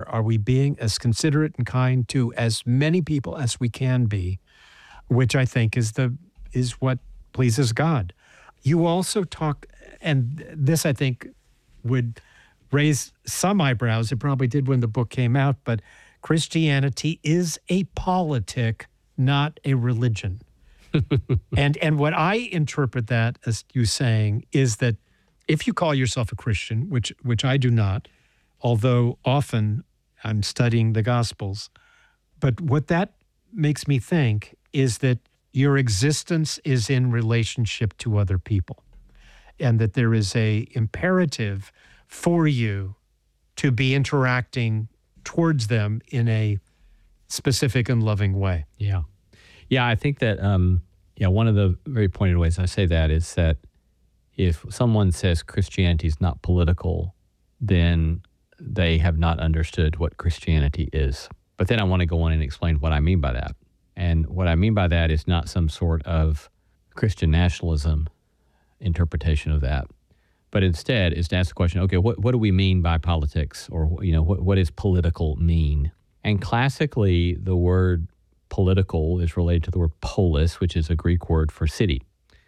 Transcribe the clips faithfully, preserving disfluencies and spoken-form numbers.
Are we being as considerate and kind to as many people as we can be, which I think is the is what pleases God. You also talk, and this I think would raise some eyebrows. It probably did when the book came out, but Christianity is a politic, not a religion. and and what I interpret that as you saying is that if you call yourself a Christian, which which I do not, although often I'm studying the Gospels, but what that makes me think is that your existence is in relationship to other people, and that there is a imperative for you to be interacting towards them in a specific and loving way. Yeah. Yeah, I think that, um, yeah, one of the very pointed ways I say that is that if someone says Christianity is not political, then they have not understood what Christianity is. But then I want to go on and explain what I mean by that. And what I mean by that is not some sort of Christian nationalism interpretation of that, but instead is to ask the question, okay, what, what do we mean by politics? Or, you know, what, what does political mean? And classically, the word political is related to the word polis, which is a Greek word for city.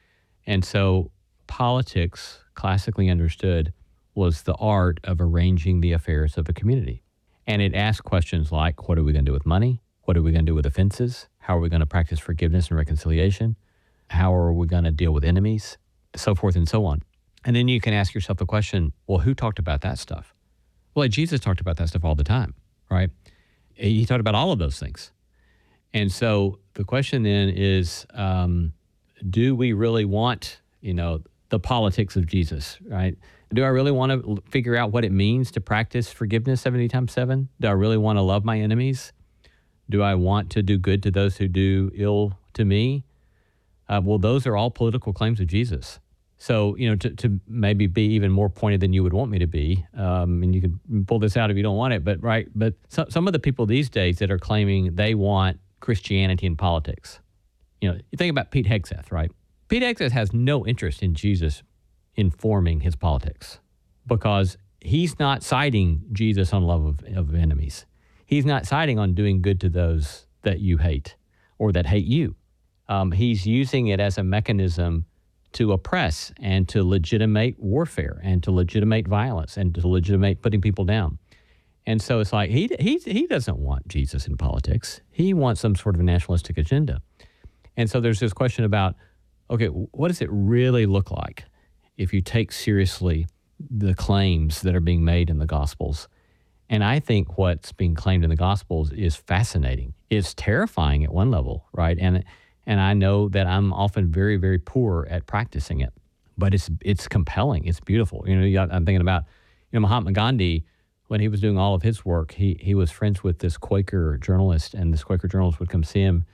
And so politics, classically understood, was the art of arranging the affairs of a community. And it asked questions like, what are we going to do with money? What are we going to do with offenses? How are we going to practice forgiveness and reconciliation? How are we going to deal with enemies? So forth and so on. And then you can ask yourself the question, well, who talked about that stuff? Well, Jesus talked about that stuff all the time, right? He talked about all of those things. And so the question then is, um, do we really want, you know, the politics of Jesus, right? Do I really want to figure out what it means to practice forgiveness seventy times seven? Do I really want to love my enemies? Do I want to do good to those who do ill to me? Uh, well, those are all political claims of Jesus. So, you know, to, to maybe be even more pointed than you would want me to be, um, and you can pull this out if you don't want it, but right, but so, some of the people these days that are claiming they want Christianity in politics, you know, you think about Pete Hegseth, right? Pete Hegseth has no interest in Jesus informing his politics because he's not citing Jesus on love of, of enemies. He's not citing on doing good to those that you hate or that hate you. Um, he's using it as a mechanism to oppress and to legitimate warfare and to legitimate violence and to legitimate putting people down. And so it's like he he he doesn't want Jesus in politics. He wants some sort of nationalistic agenda. And so there's this question about, okay, what does it really look like if you take seriously the claims that are being made in the Gospels? And I think what's being claimed in the Gospels is fascinating. It's terrifying at one level, right? And and I know that I'm often very, very poor at practicing it, but it's it's compelling. It's beautiful. You know, I'm thinking about, you know, Mahatma Gandhi. When he was doing all of his work, he he was friends with this Quaker journalist, and this Quaker journalist would come see him.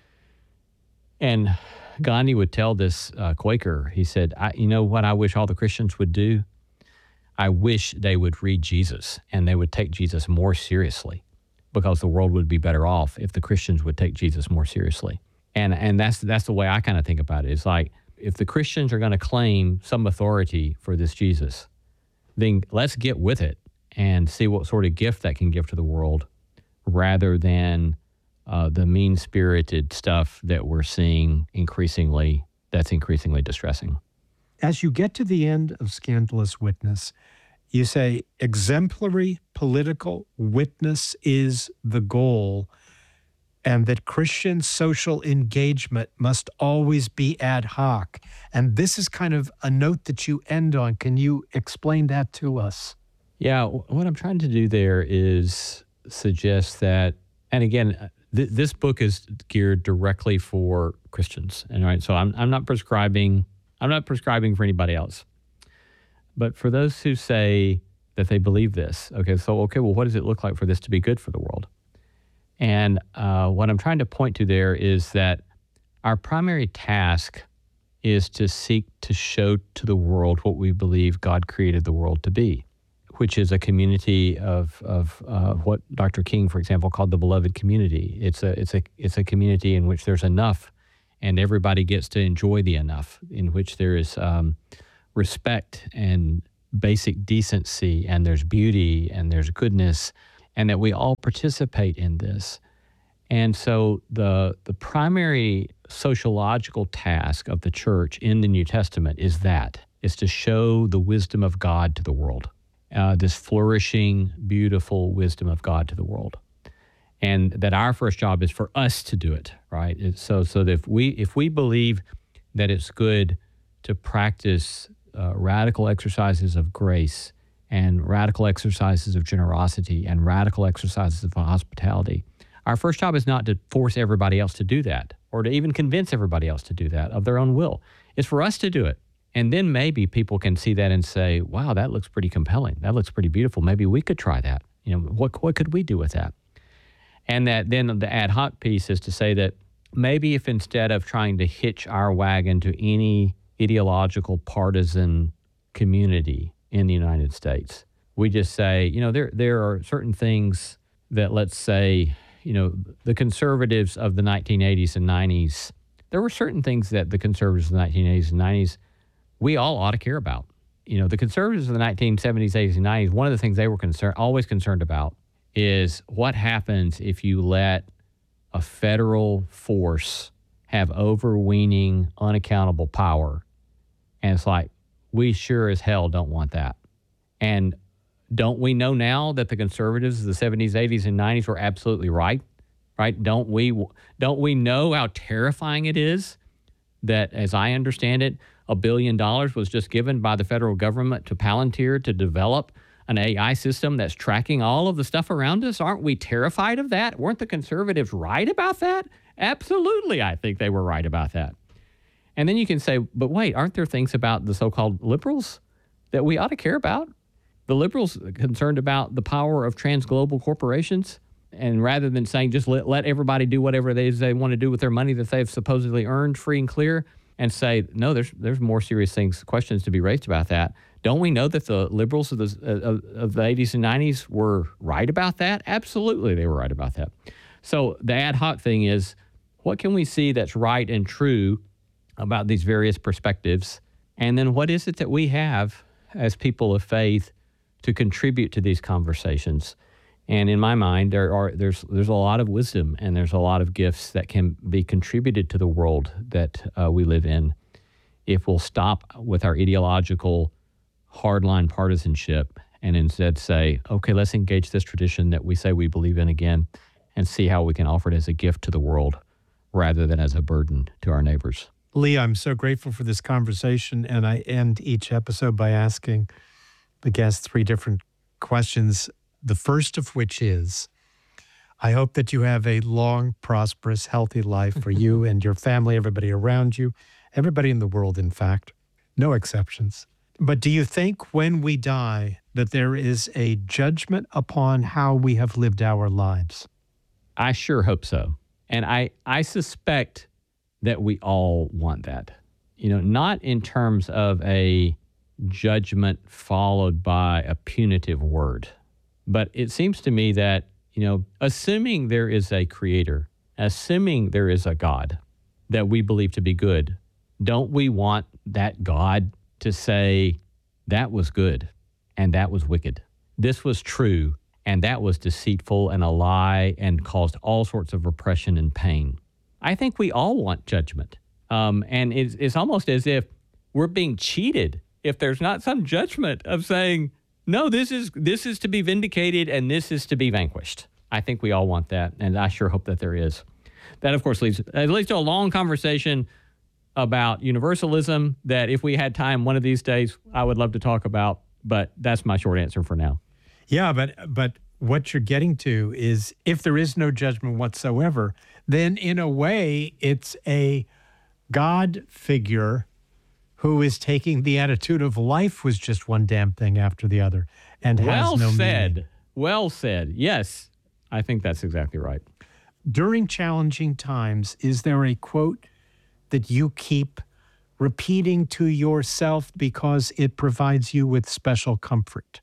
And Gandhi would tell this uh, Quaker, he said, I, you know what I wish all the Christians would do? I wish they would read Jesus, and they would take Jesus more seriously, because the world would be better off if the Christians would take Jesus more seriously. And and that's that's the way I kind of think about it. It's like, if the Christians are going to claim some authority for this Jesus, then let's get with it and see what sort of gift that can give to the world, rather than uh, the mean-spirited stuff that we're seeing increasingly, that's increasingly distressing. As you get to the end of Scandalous Witness, you say exemplary political witness is the goal, and that Christian social engagement must always be ad hoc. And this is kind of a note that you end on. Can you explain that to us? Yeah, what I'm trying to do there is suggest that, and again, th- this book is geared directly for Christians. And right, so I'm I'm not prescribing I'm not prescribing for anybody else. But for those who say that they believe this, okay, so okay, well, what does it look like for this to be good for the world? And uh, what I'm trying to point to there is that our primary task is to seek to show to the world what we believe God created the world to be, which is a community of of uh, what Doctor King, for example, called the beloved community. It's a it's a it's a community in which there's enough, and everybody gets to enjoy the enough, in which there is um, respect and basic decency, and there's beauty, and there's goodness, and that we all participate in this. And so the the primary sociological task of the church in the New Testament is that, is to show the wisdom of God to the world, uh, this flourishing, beautiful wisdom of God to the world. And that our first job is for us to do it, right? It's so so that if we, if we believe that it's good to practice uh, radical exercises of grace and radical exercises of generosity and radical exercises of hospitality, our first job is not to force everybody else to do that or to even convince everybody else to do that of their own will. It's for us to do it. And then maybe people can see that and say, wow, that looks pretty compelling. That looks pretty beautiful. Maybe we could try that. You know, what what could we do with that? And that then the ad hoc piece is to say that maybe if instead of trying to hitch our wagon to any ideological partisan community in the United States, we just say, you know, there there are certain things that, let's say, you know, the conservatives of the nineteen eighties and nineties, there were certain things that the conservatives of the nineteen eighties and nineties, we all ought to care about. You know, the conservatives of the nineteen seventies, eighties, and nineties, one of the things they were concerned, always concerned about is what happens if you let a federal force have overweening, unaccountable power. And it's like, we sure as hell don't want that. And don't we know now that the conservatives of the seventies, eighties, and nineties were absolutely right? Right? Don't we don't we know how terrifying it is that, as I understand it, a billion dollars was just given by the federal government to Palantir to develop an A I system that's tracking all of the stuff around us? Aren't we terrified of that? Weren't the conservatives right about that? Absolutely, I think they were right about that. And then you can say, but wait, aren't there things about the so-called liberals that we ought to care about? The liberals are concerned about the power of transglobal corporations, and rather than saying just let, let everybody do whatever they, they want to do with their money that they've supposedly earned free and clear, and say, no, there's there's more serious things, questions to be raised about that. Don't we know that the liberals of the, of, of the eighties and nineties were right about that? Absolutely, they were right about that. So the ad hoc thing is, what can we see that's right and true about these various perspectives? And then what is it that we have as people of faith to contribute to these conversations? And in my mind, there are there's there's a lot of wisdom and there's a lot of gifts that can be contributed to the world that uh, we live in if we'll stop with our ideological hardline partisanship and instead say, okay, let's engage this tradition that we say we believe in again and see how we can offer it as a gift to the world rather than as a burden to our neighbors. Lee, I'm so grateful for this conversation, and I end each episode by asking the guests three different questions. The first of which is, I hope that you have a long, prosperous, healthy life for you and your family, everybody around you, everybody in the world, in fact, no exceptions. But do you think when we die that there is a judgment upon how we have lived our lives? I sure hope so. And I, I suspect that we all want that. You know, not in terms of a judgment followed by a punitive word. But it seems to me that, you know, assuming there is a creator, assuming there is a God that we believe to be good, don't we want that God to say, that was good and that was wicked? This was true and that was deceitful and a lie and caused all sorts of repression and pain. I think we all want judgment. Um, and it's, it's almost as if we're being cheated if there's not some judgment of saying, no, this is this is to be vindicated and this is to be vanquished. I think we all want that, and I sure hope that there is. That, of course, leads, it leads to a long conversation about universalism that if we had time one of these days, I would love to talk about, but that's my short answer for now. Yeah, but but what you're getting to is if there is no judgment whatsoever, then in a way it's a God figure who is taking the attitude of life was just one damn thing after the other and has well no said. meaning. Well said. Yes, I think that's exactly right. During challenging times, is there a quote that you keep repeating to yourself because it provides you with special comfort?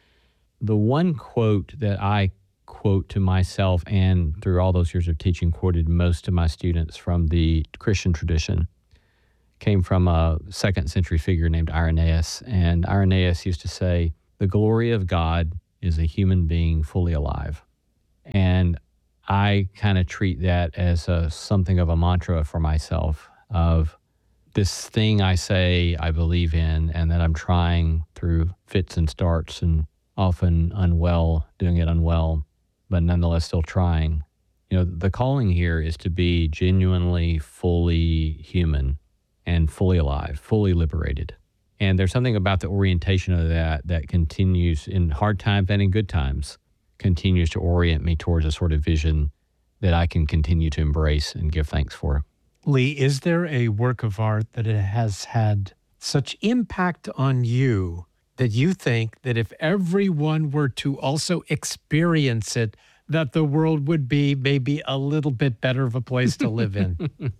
The one quote that I quote to myself and through all those years of teaching quoted most of my students from the Christian tradition came from a second century figure named Irenaeus. And Irenaeus used to say, the glory of God is a human being fully alive. And I kind of treat that as a, something of a mantra for myself of this thing I say I believe in and that I'm trying through fits and starts and often unwell, doing it unwell, but nonetheless still trying. You know, the calling here is to be genuinely fully human and fully alive, fully liberated. And there's something about the orientation of that that continues in hard times and in good times, continues to orient me towards a sort of vision that I can continue to embrace and give thanks for. Lee, is there a work of art that it has had such impact on you that you think that if everyone were to also experience it, that the world would be maybe a little bit better of a place to live in?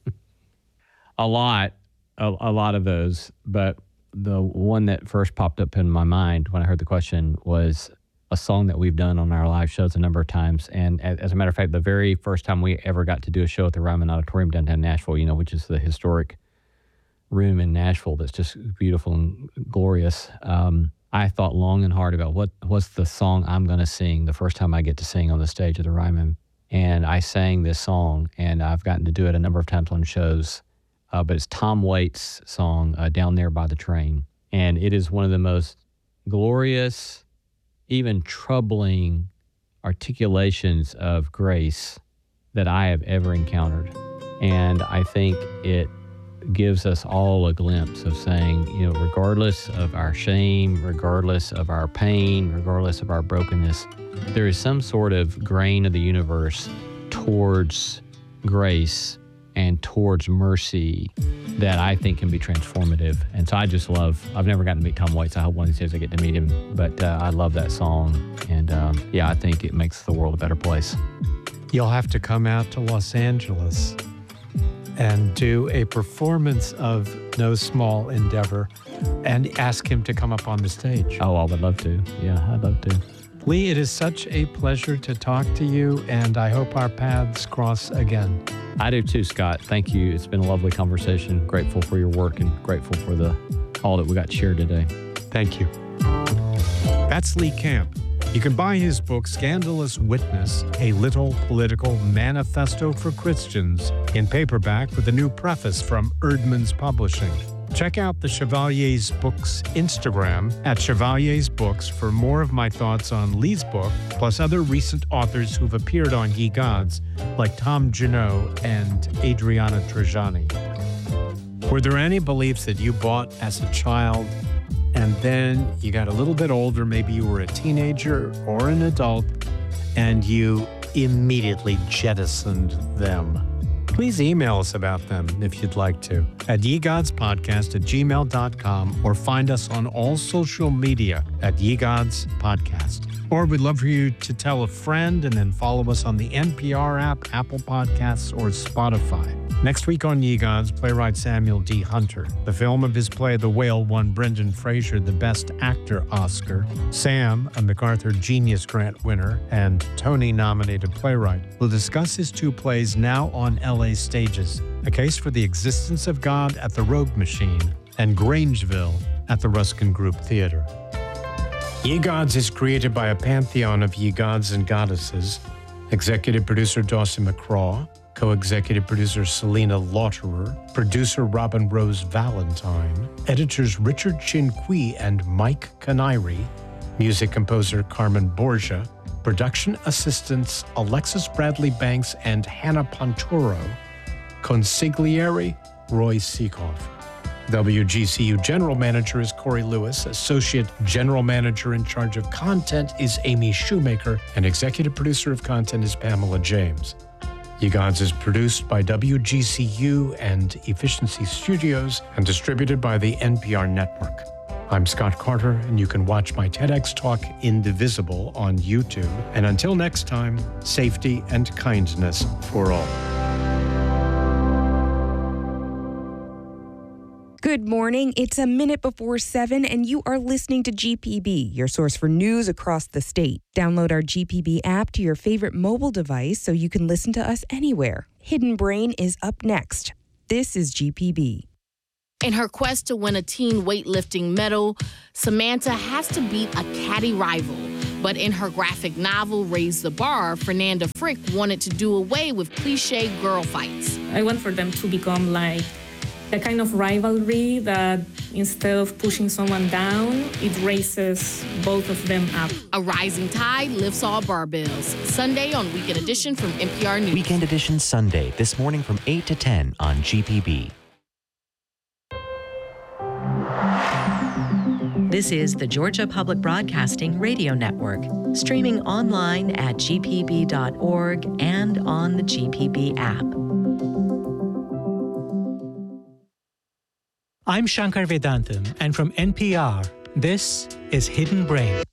A lot, a, a lot of those. But the one that first popped up in my mind when I heard the question was a song that we've done on our live shows a number of times. And as a matter of fact, the very first time we ever got to do a show at the Ryman Auditorium downtown Nashville, you know, which is the historic room in Nashville that's just beautiful and glorious. Um, I thought long and hard about what what's the song I'm going to sing the first time I get to sing on the stage of the Ryman. And I sang this song, and I've gotten to do it a number of times on shows. Uh, but it's Tom Waits' song, uh, Down There by the Train. And it is one of the most glorious, even troubling articulations of grace that I have ever encountered. And I think it gives us all a glimpse of saying, you know, regardless of our shame, regardless of our pain, regardless of our brokenness, there is some sort of grain of the universe towards grace and towards mercy that I think can be transformative. And so I just love, I've never gotten to meet Tom Waits. I hope one of these days I get to meet him. But uh, I love that song. And um, yeah, I think it makes the world a better place. You'll have to come out to Los Angeles and do a performance of No Small Endeavor and ask him to come up on the stage. Oh, I would love to. Yeah, I'd love to. Lee, it is such a pleasure to talk to you, and I hope our paths cross again. I do too, Scott. Thank you. It's been a lovely conversation. Grateful for your work and grateful for the all that we got shared today. Thank you. That's Lee Camp. You can buy his book, Scandalous Witness, A Little Political Manifesto for Christians, in paperback with a new preface from Erdman's Publishing. Check out the Chevalier's Books Instagram at Chevalier's Books for more of my thoughts on Lee's book, plus other recent authors who've appeared on Ye Gods, like Tom Junot and Adriana Trajani. Were there any beliefs that you bought as a child and then you got a little bit older, maybe you were a teenager or an adult, and you immediately jettisoned them? Please email us about them if you'd like to at yegodspodcast at gmail dot com or find us on all social media at yegodspodcast. Or we'd love for you to tell a friend and then follow us on the N P R app, Apple Podcasts, or Spotify. Next week on Ye Gods, playwright Samuel D. Hunter. The film of his play The Whale won Brendan Fraser the Best Actor Oscar. Sam, a MacArthur Genius Grant winner and Tony-nominated playwright, will discuss his two plays now on L A stages, A Case for the Existence of God at the Rogue Machine and Grangeville at the Ruskin Group Theater. Ye Gods is created by a pantheon of ye gods and goddesses. Executive producer Dawson McCraw, co-executive producer Selena Lauterer, producer Robin Rose Valentine, editors Richard Chinqui and Mike Canary, music composer Carmen Borgia, production assistants Alexis Bradley Banks and Hannah Ponturo, consigliere Roy Seekoff. W G C U General Manager is Corey Lewis, Associate General Manager in charge of content is Amy Shoemaker, and Executive Producer of Content is Pamela James. Ye Gods is produced by W G C U and Efficiency Studios and distributed by the N P R Network. I'm Scott Carter, and you can watch my TEDx talk, Indivisible, on YouTube. And until next time, safety and kindness for all. Good morning. It's a minute before seven, and you are listening to G P B, your source for news across the state. Download our G P B app to your favorite mobile device so you can listen to us anywhere. Hidden Brain is up next. This is G P B. In her quest to win a teen weightlifting medal, Samantha has to beat a catty rival. But in her graphic novel, Raise the Bar, Fernanda Frick wanted to do away with cliché girl fights. I want for them to become like a kind of rivalry that instead of pushing someone down, it raises both of them up. A rising tide lifts all barbells. Sunday on Weekend Edition from N P R News. Weekend Edition Sunday, this morning from eight to ten on G P B. This is the Georgia Public Broadcasting Radio Network, streaming online at g p b dot org and on the G P B app. I'm Shankar Vedantam, and from N P R, this is Hidden Brain.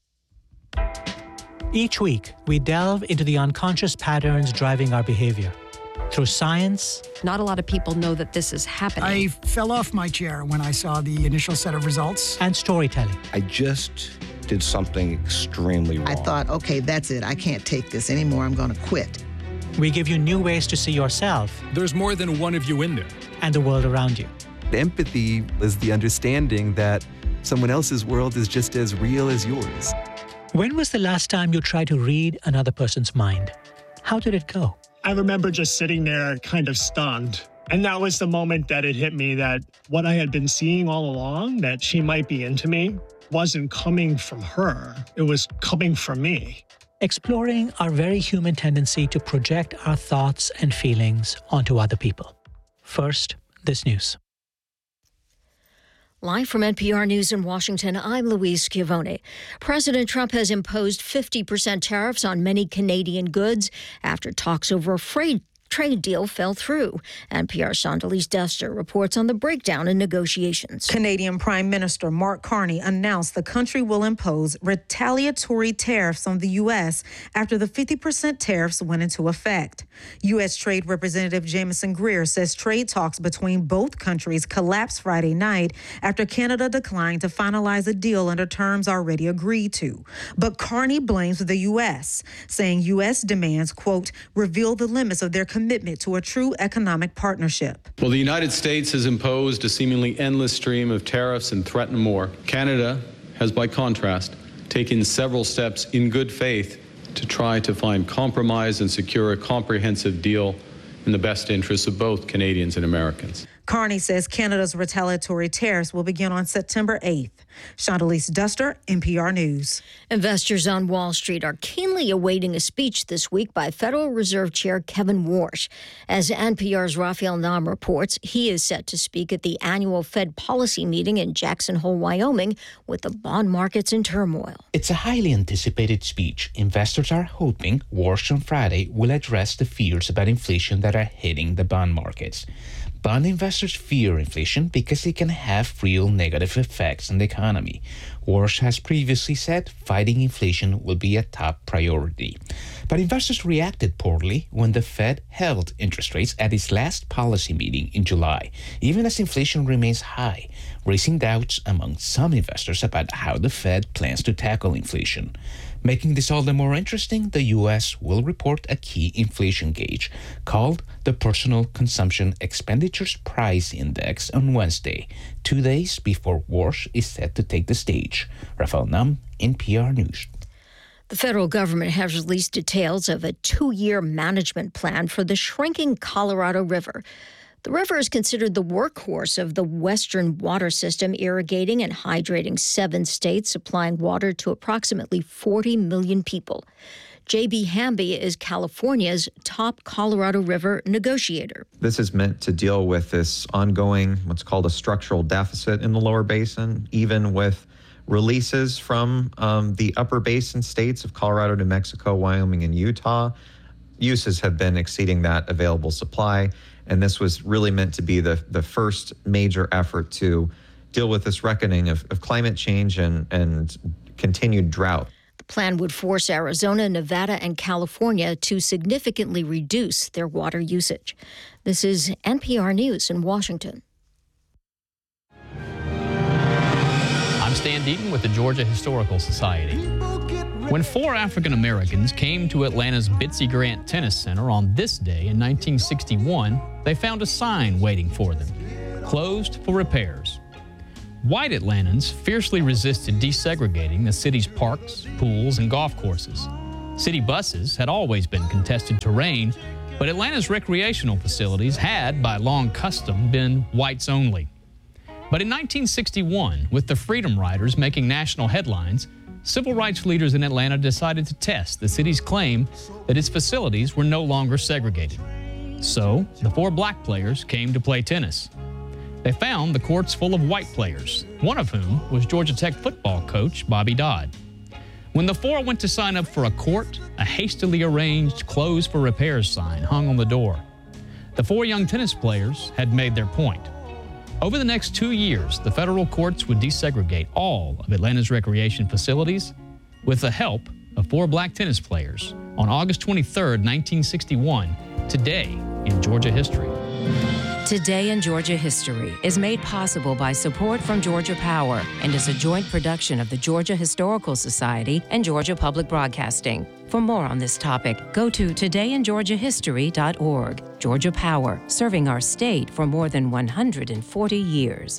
Each week, we delve into the unconscious patterns driving our behavior. Through science. Not a lot of people know that this is happening. I fell off my chair when I saw the initial set of results. And storytelling. I just did something extremely wrong. I thought, okay, that's it. I can't take this anymore. I'm going to quit. We give you new ways to see yourself. There's more than one of you in there. And the world around you. Empathy is the understanding that someone else's world is just as real as yours. When was the last time you tried to read another person's mind? How did it go? I remember just sitting there kind of stunned. And that was the moment that it hit me that what I had been seeing all along, that she might be into me, wasn't coming from her. It was coming from me. Exploring our very human tendency to project our thoughts and feelings onto other people. First, this news. Live from N P R News in Washington, I'm Louise Schiavone. President Trump has imposed fifty percent tariffs on many Canadian goods after talks over a freight trade deal fell through. N P R's Chandalise Duster reports on the breakdown in negotiations. Canadian Prime Minister Mark Carney announced the country will impose retaliatory tariffs on the U S after the fifty percent tariffs went into effect. U S Trade Representative Jameson Greer says trade talks between both countries collapsed Friday night after Canada declined to finalize a deal under terms already agreed to. But Carney blames the U S, saying U S demands, quote, reveal the limits of their commitment to a true economic partnership. Well, the United States has imposed a seemingly endless stream of tariffs and threatened more. Canada has, by contrast, taken several steps in good faith to try to find compromise and secure a comprehensive deal in the best interests of both Canadians and Americans. Carney says Canada's retaliatory tariffs will begin on September eighth. Chandalise Duster, N P R News. Investors on Wall Street are keenly awaiting a speech this week by Federal Reserve Chair Kevin Warsh. As N P R's Raphael Nam reports, he is set to speak at the annual Fed policy meeting in Jackson Hole, Wyoming, with the bond markets in turmoil. It's a highly anticipated speech. Investors are hoping Warsh on Friday will address the fears about inflation that are hitting the bond markets. Bond investors fear inflation because it can have real negative effects on the economy. Warsh has previously said fighting inflation will be a top priority. But investors reacted poorly when the Fed held interest rates at its last policy meeting in July, even as inflation remains high, raising doubts among some investors about how the Fed plans to tackle inflation. Making this all the more interesting, the U S will report a key inflation gauge called the Personal Consumption Expenditures Price Index on Wednesday, two days before Warsh is set to take the stage. Raphael Nam, N P R News. The federal government has released details of a two-year management plan for the shrinking Colorado River. The river is considered the workhorse of the Western water system, irrigating and hydrating seven states, supplying water to approximately forty million people. J B Hamby is California's top Colorado River negotiator. This is meant to deal with this ongoing, what's called a structural deficit in the lower basin, even with releases from um, the upper basin states of Colorado, New Mexico, Wyoming, and Utah. Uses have been exceeding that available supply. And this was really meant to be the, the first major effort to deal with this reckoning of, of climate change and, and continued drought. The plan would force Arizona, Nevada, and California to significantly reduce their water usage. This is N P R News in Washington. I'm Stan Deaton with the Georgia Historical Society. When four African Americans came to Atlanta's Bitsy Grant Tennis Center on this day in nineteen sixty-one, they found a sign waiting for them, closed for repairs. white Atlantans fiercely resisted desegregating the city's parks, pools, and golf courses. City buses had always been contested terrain, but Atlanta's recreational facilities had, by long custom, been whites only. But in nineteen sixty-one, with the Freedom Riders making national headlines, civil rights leaders in Atlanta decided to test the city's claim that its facilities were no longer segregated. So, the four black players came to play tennis. They found the courts full of white players, one of whom was Georgia Tech football coach Bobby Dodd. When the four went to sign up for a court, a hastily arranged closed for repairs sign hung on the door. The four young tennis players had made their point. Over the next two years, the federal courts would desegregate all of Atlanta's recreation facilities with the help of four black tennis players on August twenty-third, nineteen sixty-one, today in Georgia history. Today in Georgia History is made possible by support from Georgia Power and is a joint production of the Georgia Historical Society and Georgia Public Broadcasting. For more on this topic, go to today in georgia history dot org. Georgia Power, serving our state for more than one hundred forty years.